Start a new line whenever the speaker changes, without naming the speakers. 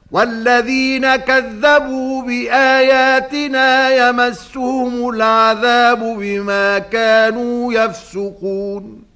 والذين كذبوا بآياتنا يمسهم العذاب بما كانوا يفسقون